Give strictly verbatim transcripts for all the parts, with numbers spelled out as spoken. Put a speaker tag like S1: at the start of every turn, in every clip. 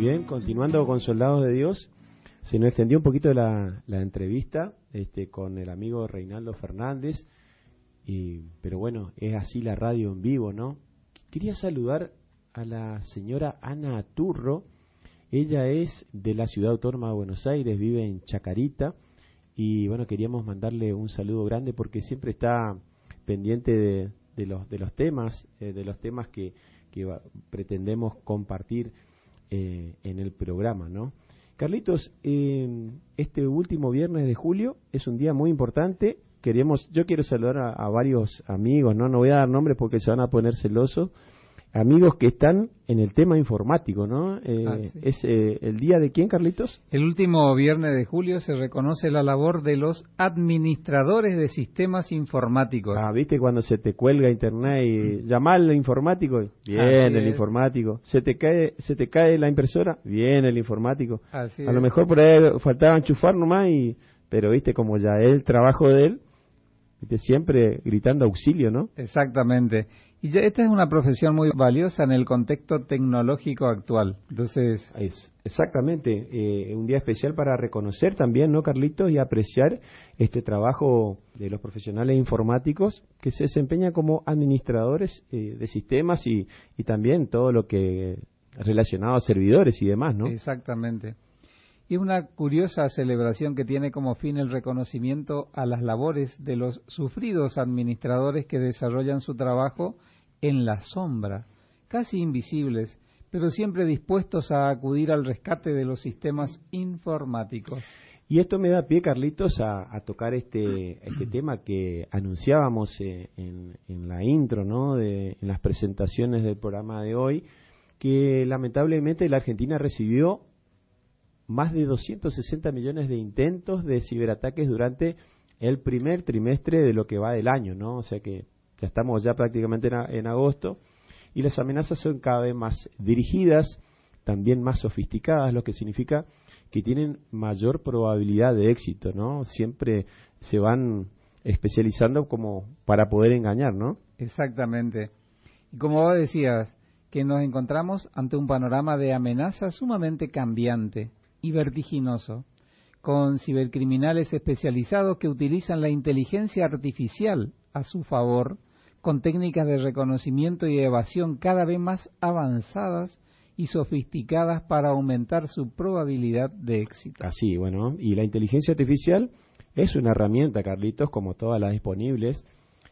S1: bien, continuando con Soldados de Dios, se nos extendió un poquito la, la entrevista este, con el amigo Reinaldo Fernández, y, pero bueno, es así la radio en vivo, ¿no? Quería saludar a la señora Ana Aturro. Ella es de la Ciudad Autónoma de Buenos Aires, vive en Chacarita, y bueno, queríamos mandarle un saludo grande porque siempre está pendiente de, de los de los temas, eh, de los temas que, que va, pretendemos compartir eh, en el programa, ¿no? Carlitos, eh, este último viernes de julio es un día muy importante. Queremos, yo quiero saludar a, a varios amigos, no, no voy a dar nombres porque se van a poner celosos. Amigos que están en el tema informático, ¿no? Eh,
S2: ah, sí.
S1: ¿Es eh, el día de quién, Carlitos?
S2: El último viernes de julio se reconoce la labor de los administradores de sistemas informáticos.
S1: Ah, ¿viste cuando se te cuelga internet y llamar al informático? Bien,
S2: Así
S1: el
S2: es.
S1: informático. ¿Se te cae se te cae la impresora? Bien, el informático.
S2: Así
S1: a lo
S2: es.
S1: mejor por ahí faltaba enchufar nomás, y, pero viste como ya es el trabajo de él, viste, siempre gritando auxilio, ¿no?
S2: Exactamente. Y ya esta es una profesión muy valiosa en el contexto tecnológico actual. Entonces,
S1: es exactamente eh, un día especial para reconocer también, ¿no, Carlitos? Y apreciar este trabajo de los profesionales informáticos que se desempeñan como administradores eh, de sistemas y, y también todo lo que relacionado a servidores y demás, ¿no?
S2: Exactamente. Y una curiosa celebración que tiene como fin el reconocimiento a las labores de los sufridos administradores que desarrollan su trabajo en la sombra, casi invisibles, pero siempre dispuestos a acudir al rescate de los sistemas informáticos.
S1: Y esto me da pie, Carlitos, a, a tocar este este tema que anunciábamos eh, en, en la intro, ¿no? De, en las presentaciones del programa de hoy, que lamentablemente la Argentina recibió más de doscientos sesenta millones de intentos de ciberataques durante el primer trimestre de lo que va del año, ¿no? O sea que ya estamos ya prácticamente en, a, en agosto, y las amenazas son cada vez más dirigidas, también más sofisticadas, lo que significa que tienen mayor probabilidad de éxito, ¿no? Siempre se van especializando como para poder engañar, ¿no?
S2: Exactamente. Y como vos decías, que nos encontramos ante un panorama de amenaza sumamente cambiante y vertiginoso, con cibercriminales especializados que utilizan la inteligencia artificial a su favor, con técnicas de reconocimiento y evasión cada vez más avanzadas y sofisticadas para aumentar su probabilidad de éxito.
S1: Así, bueno, y la inteligencia artificial es una herramienta, Carlitos, como todas las disponibles,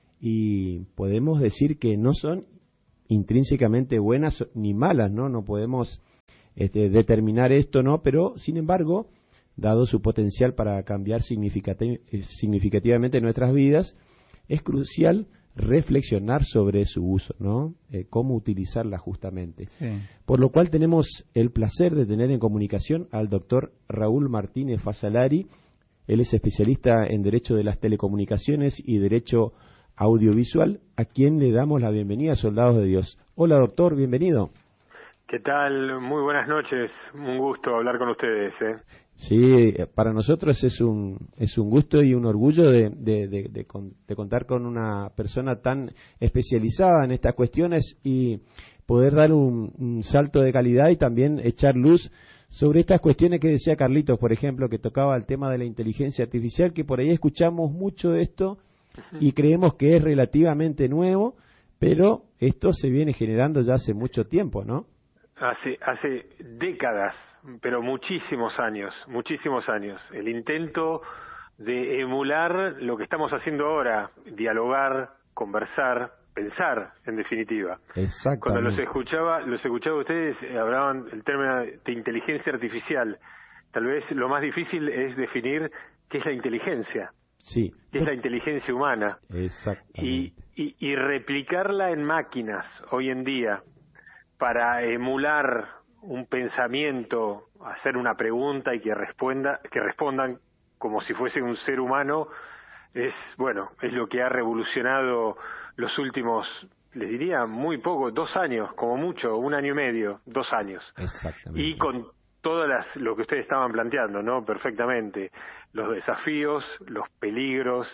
S1: y podemos decir que no son intrínsecamente buenas ni malas, ¿no? No podemos este, determinar esto, ¿no? Pero, sin embargo, dado su potencial para cambiar significati- significativamente nuestras vidas, es crucial reflexionar sobre su uso, ¿no? Eh, cómo utilizarla justamente.
S2: Sí.
S1: Por lo cual tenemos el placer de tener en comunicación al doctor Raúl Martínez Fasalari. Él es especialista en Derecho de las Telecomunicaciones y Derecho Audiovisual, a quien le damos la bienvenida, Soldados de Dios. Hola, doctor, bienvenido.
S3: ¿Qué tal? Muy buenas noches. Un gusto hablar con ustedes, ¿eh?
S1: Sí, para nosotros es un es un gusto y un orgullo de, de, de, de, de contar con una persona tan especializada en estas cuestiones y poder dar un, un salto de calidad y también echar luz sobre estas cuestiones que decía Carlitos, por ejemplo, que tocaba el tema de la inteligencia artificial, que por ahí escuchamos mucho de esto y creemos que es relativamente nuevo, pero esto se viene generando ya hace mucho tiempo, ¿no?
S3: Hace, hace décadas, pero muchísimos años, muchísimos años. El intento de emular lo que estamos haciendo ahora, dialogar, conversar, pensar, en definitiva.
S1: Exactamente.
S3: Cuando los escuchaba, los escuchaba a ustedes, eh, hablaban el término de inteligencia artificial. Tal vez lo más difícil es definir qué es la inteligencia.
S1: Sí.
S3: ¿Qué es la inteligencia humana?
S1: Exactamente.
S3: Y, y, y replicarla en máquinas hoy en día para emular un pensamiento, hacer una pregunta y que responda, que respondan como si fuese un ser humano, es bueno, es lo que ha revolucionado los últimos, les diría muy poco, dos años, como mucho, un año y medio, dos años.
S1: Exactamente.
S3: Y con todas las, lo que ustedes estaban planteando, ¿no? Perfectamente, los desafíos, los peligros,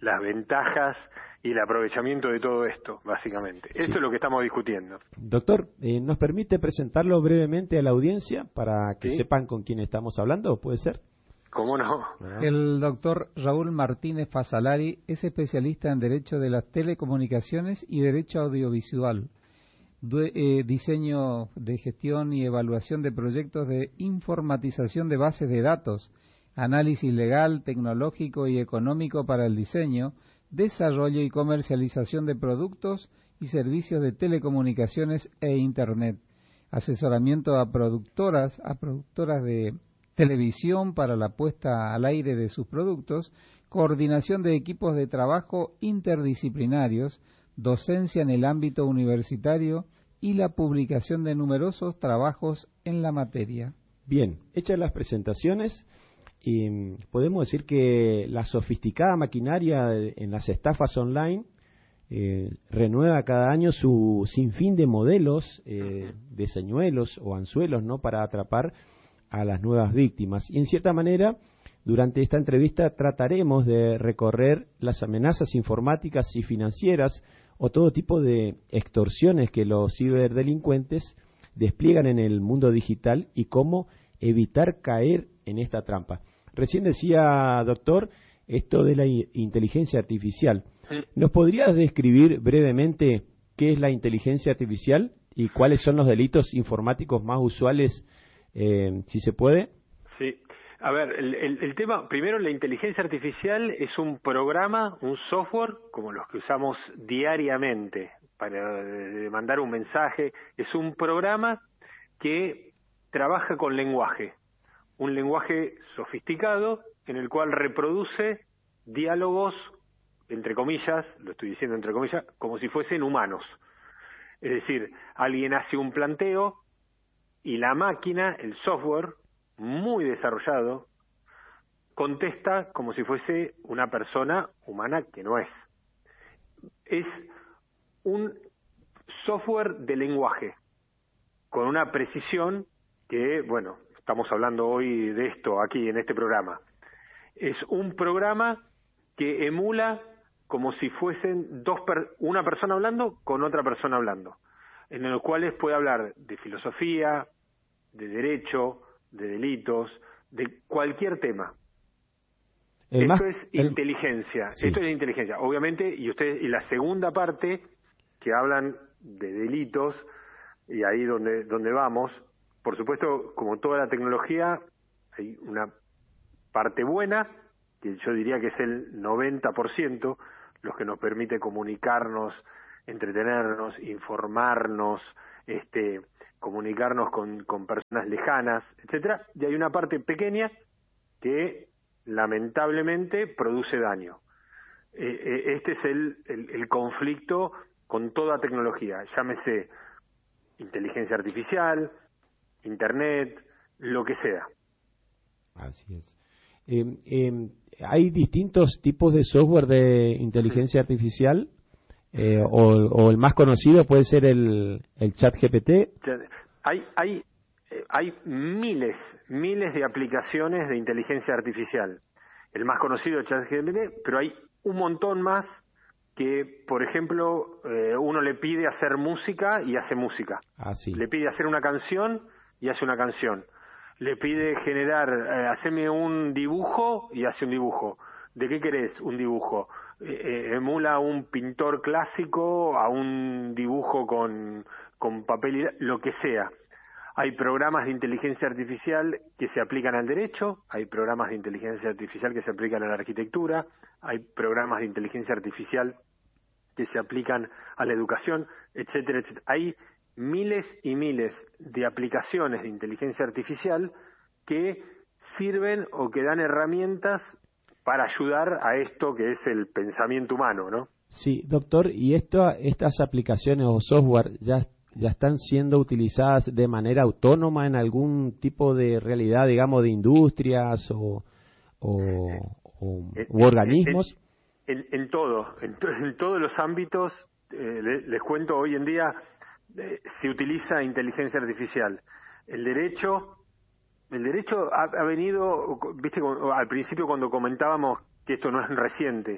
S3: las ventajas y el aprovechamiento de todo esto, básicamente. Sí. Esto es lo que estamos discutiendo.
S1: Doctor, eh, ¿nos permite presentarlo brevemente a la audiencia para que ¿Sí? sepan con quién estamos hablando? ¿Puede ser?
S3: ¿Cómo no?
S2: El doctor Raúl Martínez Fasalari es especialista en Derecho de las Telecomunicaciones y Derecho Audiovisual, de, eh, diseño de gestión y evaluación de proyectos de informatización de bases de datos, análisis legal, tecnológico y económico para el diseño, desarrollo y comercialización de productos y servicios de telecomunicaciones e Internet, asesoramiento a productoras, a productoras de televisión para la puesta al aire de sus productos, coordinación de equipos de trabajo interdisciplinarios, docencia en el ámbito universitario y la publicación de numerosos trabajos en la materia.
S1: Bien, hechas las presentaciones, y podemos decir que la sofisticada maquinaria en las estafas online eh, renueva cada año su sinfín de modelos, eh, de señuelos o anzuelos, ¿no?, para atrapar a las nuevas víctimas. Y en cierta manera, durante esta entrevista trataremos de recorrer las amenazas informáticas y financieras o todo tipo de extorsiones que los ciberdelincuentes despliegan en el mundo digital y cómo evitar caer en esta trampa. Recién decía, doctor, esto de la inteligencia artificial. ¿Nos podrías describir brevemente qué es la inteligencia artificial y cuáles son los delitos informáticos más usuales, eh, si se puede?
S3: Sí. A ver, el, el, el tema, primero, la inteligencia artificial es un programa, un software, como los que usamos diariamente para eh, mandar un mensaje. Es un programa que trabaja con lenguaje, un lenguaje sofisticado en el cual reproduce diálogos, entre comillas, lo estoy diciendo entre comillas, como si fuesen humanos. Es decir, alguien hace un planteo y la máquina, el software, muy desarrollado, contesta como si fuese una persona humana que no es. Es un software de lenguaje con una precisión que, bueno, estamos hablando hoy de esto aquí en este programa. Es un programa que emula como si fuesen dos per- una persona hablando con otra persona hablando, en los cuales puede hablar de filosofía, de derecho, de delitos, de cualquier tema.
S1: El
S3: Esto
S1: más,
S3: es
S1: el,
S3: inteligencia,
S1: sí.
S3: esto es inteligencia, obviamente, y ustedes, y la segunda parte, que hablan de delitos, y ahí donde, donde vamos, por supuesto, como toda la tecnología, hay una parte buena, que yo diría que es el noventa por ciento, los que nos permite comunicarnos, entretenernos, informarnos, este, comunicarnos con, con personas lejanas, etcétera, y hay una parte pequeña que lamentablemente produce daño. Eh, este es el, el, el conflicto con toda tecnología, llámese inteligencia artificial, internet, lo que sea.
S1: Así es. Eh, eh, hay distintos tipos de software de inteligencia artificial, eh, o, o el más conocido puede ser el, el ChatGPT.
S3: Hay, hay, hay miles, miles de aplicaciones de inteligencia artificial. El más conocido es ChatGPT, pero hay un montón más que, por ejemplo, eh, uno le pide hacer música y hace música.
S1: Ah, sí.
S3: Le pide hacer una canción y hace una canción. Le pide generar, eh, hacerme un dibujo y hace un dibujo. ¿De qué querés un dibujo? Eh, eh, emula a un pintor clásico, a un dibujo con, con papel y lo que sea. Hay programas de inteligencia artificial que se aplican al derecho, hay programas de inteligencia artificial que se aplican a la arquitectura, hay programas de inteligencia artificial que se aplican a la educación, etcétera, etcétera. Hay miles y miles de aplicaciones de inteligencia artificial que sirven o que dan herramientas para ayudar a esto que es el pensamiento humano, ¿no?
S1: Sí, doctor, ¿y esto, estas aplicaciones o software ya, ya están siendo utilizadas de manera autónoma en algún tipo de realidad, digamos, de industrias o, o, o
S3: en,
S1: u organismos?
S3: En, en, en todo, en, to, en todos los ámbitos, eh, les, les cuento, hoy en día eh, se utiliza inteligencia artificial. El derecho... El derecho ha, ha venido, viste, al principio cuando comentábamos que esto no es reciente,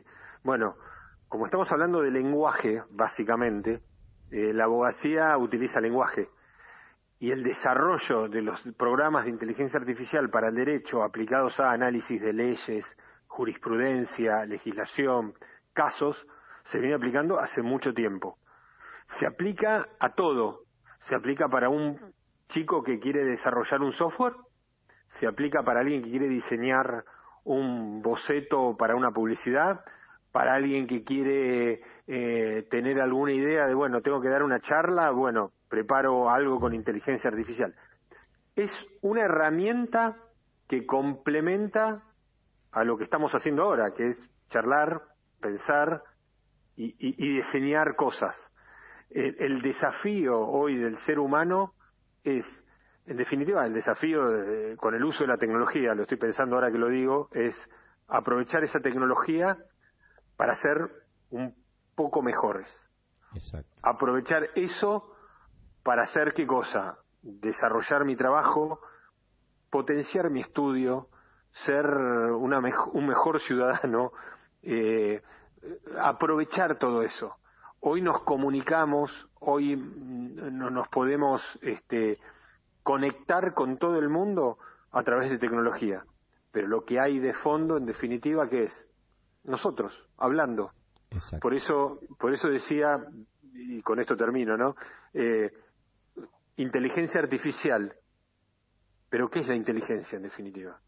S3: Bueno, como estamos hablando de lenguaje, básicamente, eh, la abogacía utiliza lenguaje. Y el desarrollo de los programas de inteligencia artificial para el derecho aplicados a análisis de leyes, jurisprudencia, legislación, casos, se viene aplicando hace mucho tiempo. Se aplica a todo. Se aplica para un chico que quiere desarrollar un software, se aplica para alguien que quiere diseñar un boceto para una publicidad, para alguien que quiere eh, tener alguna idea de, bueno, tengo que dar una charla, bueno, preparo algo con inteligencia artificial. Es una herramienta que complementa a lo que estamos haciendo ahora, que es charlar, pensar y, y, y diseñar cosas. El, el desafío hoy del ser humano es, en definitiva, el desafío de, con el uso de la tecnología, lo estoy pensando ahora que lo digo, es aprovechar esa tecnología para ser un poco mejores.
S1: Exacto.
S3: Aprovechar eso para hacer qué cosa, desarrollar mi trabajo, potenciar mi estudio, ser una mejo, un mejor ciudadano, eh, aprovechar todo eso. Hoy nos comunicamos, hoy no nos podemos este, conectar con todo el mundo a través de tecnología, pero lo que hay de fondo, en definitiva, ¿qué es? Nosotros, hablando.
S1: Exacto.
S3: Por eso, por eso decía, y con esto termino, ¿no? Eh, inteligencia artificial. ¿Pero qué es la inteligencia, en definitiva?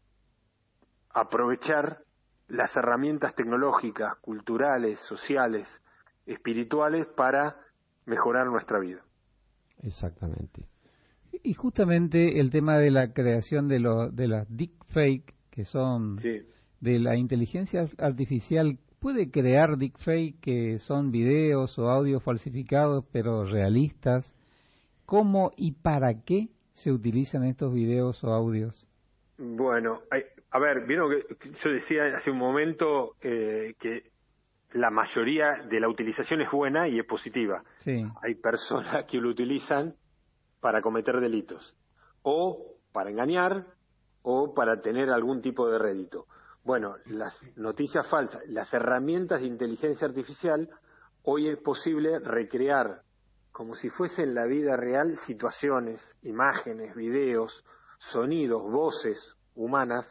S3: Aprovechar las herramientas tecnológicas, culturales, sociales, espirituales para mejorar nuestra vida.
S1: Exactamente.
S2: Y justamente el tema de la creación de, lo, de las deepfake, que son
S3: Sí.
S2: de la inteligencia artificial, puede crear deepfake, que son videos o audios falsificados pero realistas. ¿Cómo y para qué se utilizan estos videos o audios?
S3: Bueno, hay, a ver, vieron que yo decía hace un momento eh, que la mayoría de la utilización es buena y es positiva.
S2: Sí.
S3: Hay personas que lo utilizan para cometer delitos, o para engañar, o para tener algún tipo de rédito. Bueno, las noticias falsas, las herramientas de inteligencia artificial, hoy es posible recrear, como si fuese en la vida real, situaciones, imágenes, videos, sonidos, voces humanas,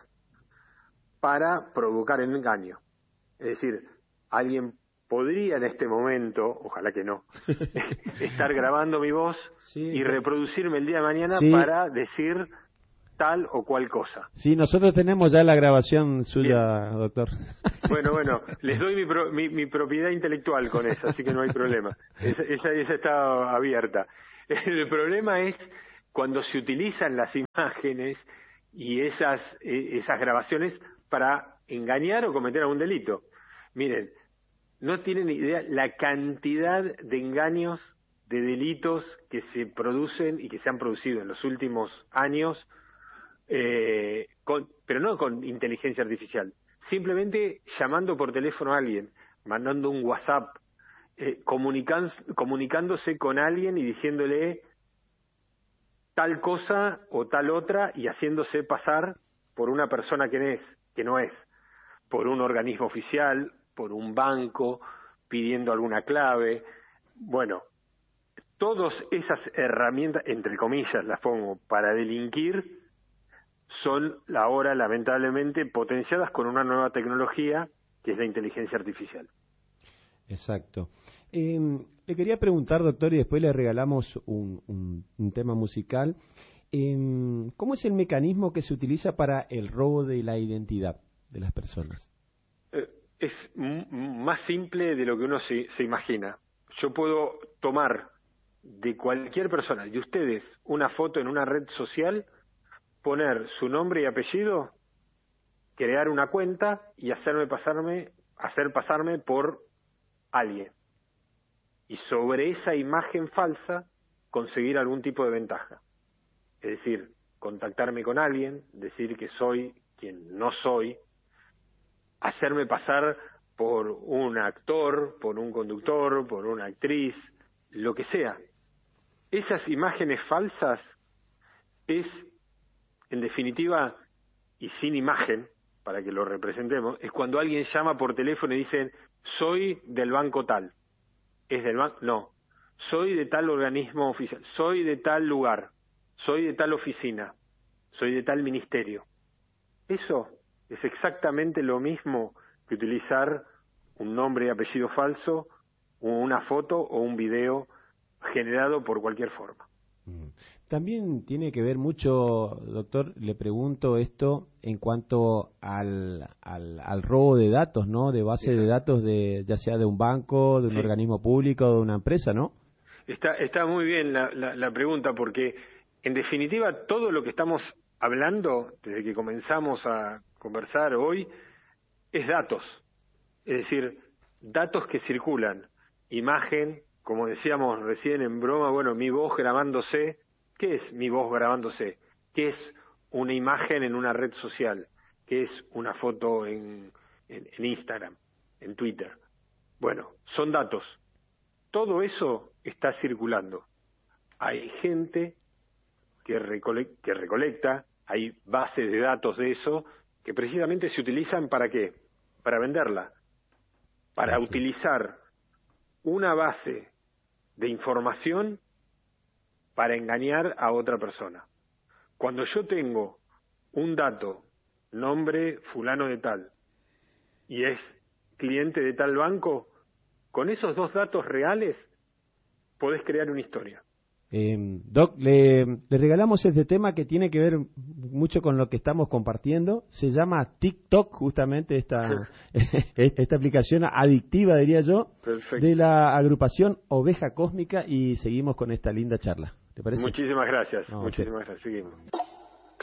S3: para provocar el engaño. Es decir, alguien podría en este momento, ojalá que no, estar grabando mi voz
S1: sí,
S3: y reproducirme el día de mañana
S1: sí.
S3: para decir tal o cual cosa.
S1: Sí, nosotros tenemos ya la grabación suya, Bien. Doctor.
S3: Bueno, bueno, les doy mi, pro, mi, mi propiedad intelectual con eso, así que no hay problema. Esa, esa, esa está abierta. El problema es cuando se utilizan las imágenes y esas, esas grabaciones para engañar o cometer algún delito. Miren, no tienen idea la cantidad de engaños, de delitos que se producen y que se han producido en los últimos años, eh, con, pero no con inteligencia artificial, simplemente llamando por teléfono a alguien, mandando un WhatsApp, eh, comunican, comunicándose con alguien y diciéndole tal cosa o tal otra y haciéndose pasar por una persona que no es, que no es, por un organismo oficial, por un banco, pidiendo alguna clave. Bueno, todas esas herramientas, entre comillas las pongo, para delinquir, son ahora lamentablemente potenciadas con una nueva tecnología que es la inteligencia artificial.
S1: Exacto. Eh, le quería preguntar, doctor, y después le regalamos un, un, un tema musical. Eh, ¿Cómo es el mecanismo que se utiliza para el robo de la identidad de las personas?
S3: Eh, es m- más simple de lo que uno se, se imagina. Yo puedo tomar de cualquier persona, de ustedes, una foto en una red social, poner su nombre y apellido, crear una cuenta y hacerme pasarme, hacer pasarme por alguien. Y sobre esa imagen falsa conseguir algún tipo de ventaja. Es decir, contactarme con alguien, decir que soy quien no soy, hacerme pasar por un actor, por un conductor, por una actriz, lo que sea. Esas imágenes falsas es, en definitiva, y sin imagen, para que lo representemos, es cuando alguien llama por teléfono y dicen, soy del banco tal. ¿Es del banco? No. Soy de tal organismo oficial. Soy de tal lugar. Soy de tal oficina. Soy de tal ministerio. Eso es exactamente lo mismo que utilizar un nombre y apellido falso, una foto o un video generado por cualquier forma.
S1: También tiene que ver mucho, doctor, le pregunto esto en cuanto al, al, al robo de datos, ¿no? De base de datos, de ya sea de un banco, de un sí. organismo público o de una empresa, ¿no?
S3: Está, está muy bien la, la, la pregunta, porque en definitiva todo lo que estamos hablando desde que comenzamos a conversar hoy es datos, es decir, datos que circulan, imagen, como decíamos recién en broma, bueno, mi voz grabándose. ¿Qué es mi voz grabándose? ¿Qué es una imagen en una red social? ¿Qué es una foto en, en, en Instagram, en Twitter? Bueno, son datos. Todo eso está circulando. Hay gente que, recole- que recolecta, hay bases de datos de eso, que precisamente se utilizan ¿para qué? Para venderla. Para sí. utilizar una base de información para engañar a otra persona. Cuando yo tengo un dato, nombre fulano de tal, y es cliente de tal banco, con esos dos datos reales podés crear una historia.
S1: Eh, Doc, le, le regalamos este tema que tiene que ver mucho con lo que estamos compartiendo. Se llama TikTok, justamente esta, esta aplicación adictiva, diría yo,
S3: Perfecto.
S1: de la agrupación Oveja Cósmica, y seguimos con esta linda charla. ¿Te parece?
S3: Muchísimas gracias.
S1: No,
S3: Muchísimas
S1: usted.
S3: gracias. Seguimos.